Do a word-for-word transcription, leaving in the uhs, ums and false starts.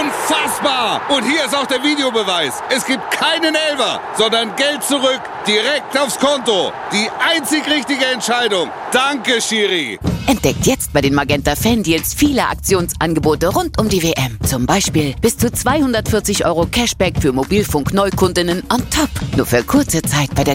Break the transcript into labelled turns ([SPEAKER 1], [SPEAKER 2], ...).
[SPEAKER 1] Unfassbar! Und hier ist auch der Videobeweis. Es gibt keinen Elfer, sondern Geld zurück, direkt aufs Konto. Die einzig richtige Entscheidung. Danke, Schiri.
[SPEAKER 2] Entdeckt jetzt bei den Magenta Fan-Deals viele Aktionsangebote rund um die W M. Zum Beispiel bis zu zweihundertvierzig Euro Cashback für Mobilfunk-Neukundinnen on top. Nur für kurze Zeit bei der